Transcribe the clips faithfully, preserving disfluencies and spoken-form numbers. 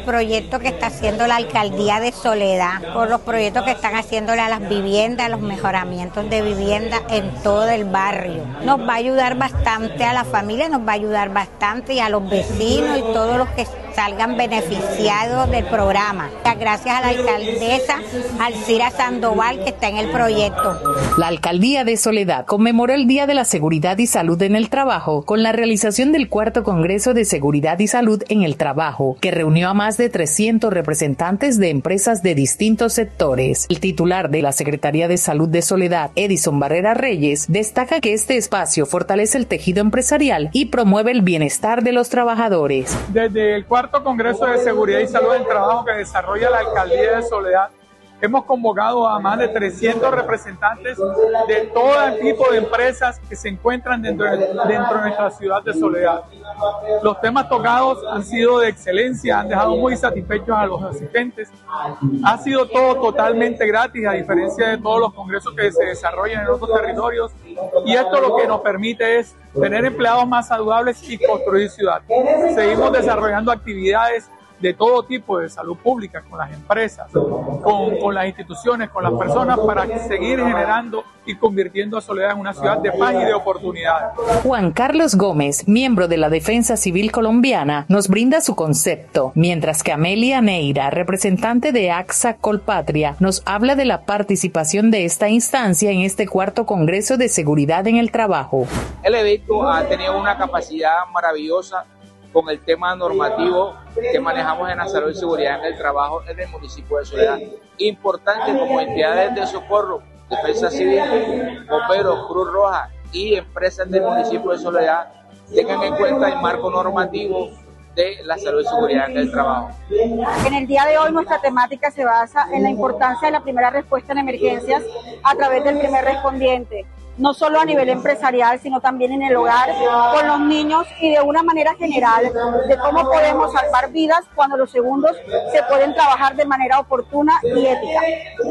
proyecto que está haciendo la Alcaldía de Soledad, por los proyectos que están haciéndole a las viviendas, los mejoramientos de vivienda en todo el barrio. Nos va a ayudar bastante a la familia, nos va a ayudar bastante y a los vecinos y todos los que salgan beneficiados del programa. Gracias a la alcaldesa Alcira Sandoval que está en el proyecto. La Alcaldía de Soledad conmemoró el Día de la Seguridad y Salud en el Trabajo con la realización del cuarto Congreso de Seguridad y Salud en el Trabajo, que reunió a más de trescientos representantes de empresas de distintos sectores. El titular de la Secretaría de Salud de Soledad, Edison Barrera Reyes, destaca que este espacio fortalece el tejido empresarial y promueve el bienestar de los trabajadores. Desde el cuarto Congreso de Seguridad y Salud del Trabajo que desarrolla la Alcaldía de Soledad, hemos convocado a más de trescientos representantes de todo tipo de empresas que se encuentran dentro de, dentro de nuestra ciudad de Soledad. Los temas tocados han sido de excelencia, han dejado muy satisfechos a los asistentes. Ha sido todo totalmente gratis, a diferencia de todos los congresos que se desarrollan en otros territorios. Y esto lo que nos permite es tener empleados más saludables y construir ciudad. Seguimos desarrollando actividades de todo tipo de salud pública con las empresas, con, con las instituciones, con las personas, para seguir generando y convirtiendo a Soledad en una ciudad de paz y de oportunidades. Juan Carlos Gómez, miembro de la Defensa Civil Colombiana, nos brinda su concepto, mientras que Amelia Neira, representante de AXA Colpatria, nos habla de la participación de esta instancia en este cuarto Congreso de Seguridad en el Trabajo. El evento ha tenido una capacidad maravillosa con el tema normativo que manejamos en la salud y seguridad en el trabajo en el municipio de Soledad. Importante como entidades de socorro, Defensa Civil, Bomberos, Cruz Roja y empresas del municipio de Soledad tengan en cuenta el marco normativo de la salud y seguridad en el trabajo. En el día de hoy nuestra temática se basa en la importancia de la primera respuesta en emergencias a través del primer respondiente, no solo a nivel empresarial, sino también en el hogar, con los niños y de una manera general de cómo podemos salvar vidas cuando los segundos se pueden trabajar de manera oportuna y ética.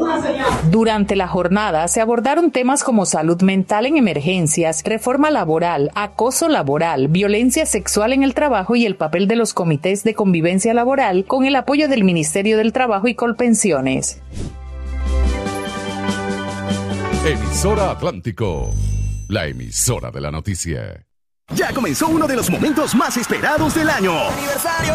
Durante la jornada se abordaron temas como salud mental en emergencias, reforma laboral, acoso laboral, violencia sexual en el trabajo y el papel de los comités de convivencia laboral con el apoyo del Ministerio del Trabajo y Colpensiones. Emisora Atlántico, la emisora de la noticia. Ya comenzó uno de los momentos más esperados del año. Aniversario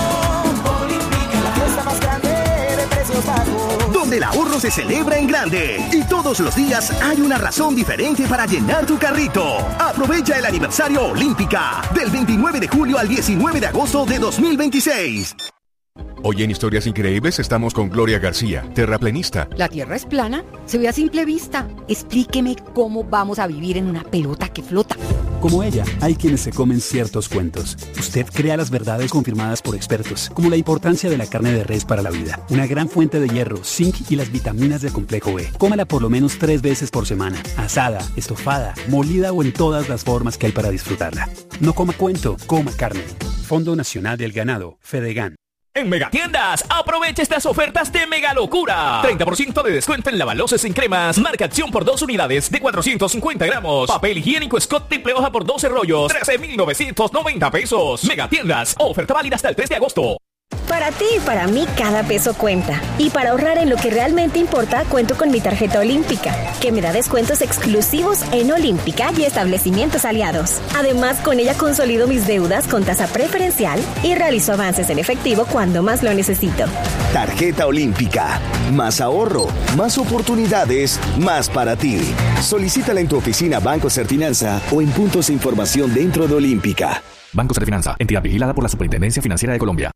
Olímpica, la fiesta más grande de precios bajos. Donde el ahorro se celebra en grande. Y todos los días hay una razón diferente para llenar tu carrito. Aprovecha el aniversario Olímpica del veintinueve de julio al diecinueve de agosto de dos mil veintiséis. Hoy en Historias Increíbles estamos con Gloria García, terraplenista. ¿La Tierra es plana? Se ve a simple vista. Explíqueme cómo vamos a vivir en una pelota que flota. Como ella, hay quienes se comen ciertos cuentos. Usted crea las verdades confirmadas por expertos, como la importancia de la carne de res para la vida, una gran fuente de hierro, zinc y las vitaminas del complejo B. Cómala por lo menos tres veces por semana, asada, estofada, molida o en todas las formas que hay para disfrutarla. No coma cuento, coma carne. Fondo Nacional del Ganado, Fedegan. En Megatiendas, aprovecha estas ofertas de mega locura. treinta por ciento de descuento en lavaloces en cremas. Marca Acción por dos unidades de cuatrocientos cincuenta gramos. Papel higiénico Scott triple hoja por doce rollos. trece mil novecientos noventa pesos. Megatiendas, oferta válida hasta el tres de agosto. Para ti y para mí cada peso cuenta. Y para ahorrar en lo que realmente importa, cuento con mi tarjeta Olímpica, que me da descuentos exclusivos en Olímpica y establecimientos aliados. Además, con ella consolido mis deudas con tasa preferencial y realizo avances en efectivo cuando más lo necesito. Tarjeta Olímpica. Más ahorro, más oportunidades, más para ti. Solicítala en tu oficina Banco Serfinanza o en puntos de información dentro de Olímpica. Banco Serfinanza, entidad vigilada por la Superintendencia Financiera de Colombia.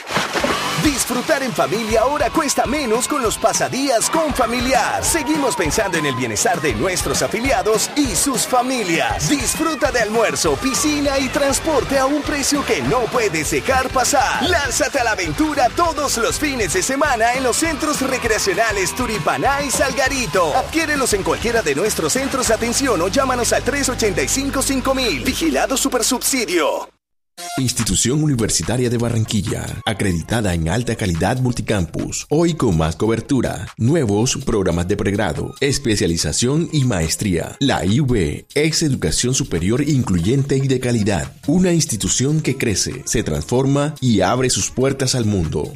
Disfrutar en familia ahora cuesta menos con los pasadías con Familiar. Seguimos pensando en el bienestar de nuestros afiliados y sus familias. Disfruta de almuerzo, piscina y transporte a un precio que no puedes dejar pasar. Lánzate a la aventura todos los fines de semana en los centros recreacionales Turipaná y Salgarito. Adquiérelos en cualquiera de nuestros centros de atención o llámanos al tres ochenta y cinco cinco mil. Vigilado Supersubsidio. Institución Universitaria de Barranquilla, acreditada en alta calidad multicampus, hoy con más cobertura, nuevos programas de pregrado, especialización y maestría. La I U B es educación superior incluyente y de calidad, una institución que crece, se transforma y abre sus puertas al mundo.